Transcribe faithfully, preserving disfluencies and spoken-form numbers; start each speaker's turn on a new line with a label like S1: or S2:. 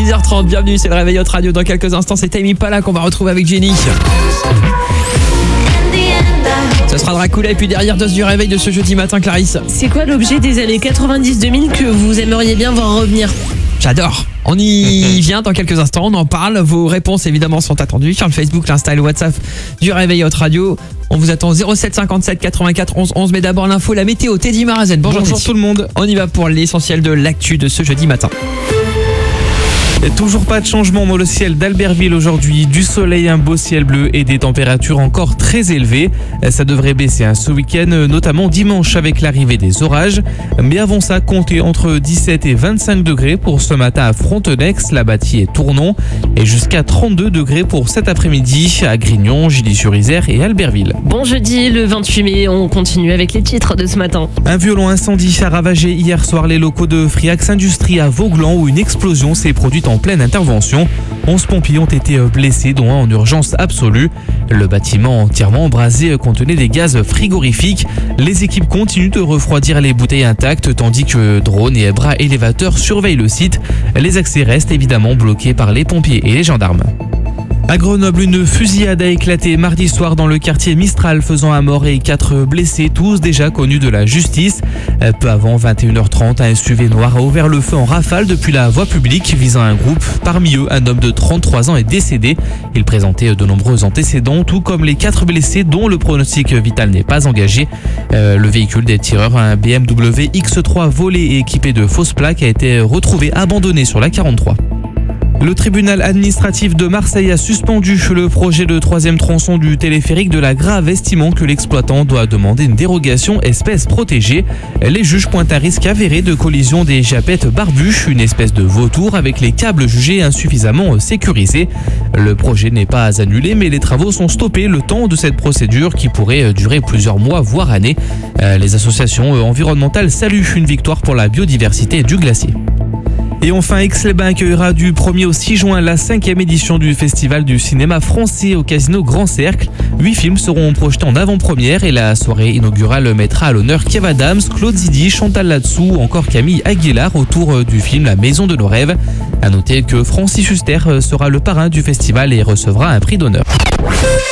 S1: six heures trente, bienvenue, c'est le Réveil Hot Radio. Dans quelques instants, c'est Tame Impala qu'on va retrouver avec Jenny. Ce sera Dracula et puis derrière dose du réveil de ce jeudi matin, Clarisse.
S2: C'est quoi l'objet des années quatre-vingt-dix deux mille que vous aimeriez bien voir revenir?
S1: J'adore. On y vient dans quelques instants, on en parle. Vos réponses évidemment sont attendues sur le Facebook, l'Insta et le WhatsApp du Réveil Hot Radio. On vous attend zéro sept cinquante-sept quatre-vingt-quatre onze onze. Mais d'abord l'info, la météo, Teddy Marazen. Bonjour,
S3: Bonjour
S1: Teddy.
S3: tout le monde.
S1: On y va pour l'essentiel de l'actu de ce jeudi matin.
S3: Et toujours pas de changement dans le ciel d'Albertville aujourd'hui, du soleil, un beau ciel bleu et des températures encore très élevées. Ça devrait baisser hein, ce week-end, notamment dimanche avec l'arrivée des orages. Mais avant ça, comptez entre dix-sept et vingt-cinq degrés pour ce matin à Frontenex, La Bâtie et Tournon. Et jusqu'à trente-deux degrés pour cet après-midi à Grignon, Gilly-sur-Isère et Albertville.
S2: Bon jeudi, le vingt-huit mai, on continue avec les titres de ce matin.
S3: Un violent incendie a ravagé hier soir les locaux de Friax Industrie à Vauglan où une explosion s'est produite en pleine intervention. onze pompiers ont été blessés, dont un en urgence absolue. Le bâtiment entièrement embrasé contenait des gaz frigorifiques. Les équipes continuent de refroidir les bouteilles intactes tandis que drones et bras élévateurs surveillent le site. Les accès restent évidemment bloqués par les pompiers et les gendarmes. À Grenoble, une fusillade a éclaté mardi soir dans le quartier Mistral, faisant un mort et quatre blessés, tous déjà connus de la justice. Peu avant vingt et une heures trente, un S U V noir a ouvert le feu en rafale depuis la voie publique, visant un groupe. Parmi eux, un homme de trente-trois ans est décédé. Il présentait de nombreux antécédents, tout comme les quatre blessés dont le pronostic vital n'est pas engagé. Euh, le véhicule des tireurs, un B M W X trois volé et équipé de fausses plaques, a été retrouvé abandonné sur la quarante-trois. Le tribunal administratif de Marseille a suspendu le projet de troisième tronçon du téléphérique de la Grave, estimant que l'exploitant doit demander une dérogation espèce protégée. Les juges pointent un risque avéré de collision des japettes barbuches, une espèce de vautour avec les câbles jugés insuffisamment sécurisés. Le projet n'est pas annulé, mais les travaux sont stoppés le temps de cette procédure qui pourrait durer plusieurs mois, voire années. Les associations environnementales saluent une victoire pour la biodiversité du glacier. Et enfin, Aix-les-Bains accueillera du premier au six juin la cinquième édition du Festival du cinéma français au Casino Grand Cercle. Huit films seront projetés en avant-première et la soirée inaugurale mettra à l'honneur Kev Adams, Claude Zidi, Chantal Latsou ou encore Camille Aguilar autour du film La Maison de nos rêves. À noter que Francis Huster sera le parrain du festival et recevra un prix d'honneur.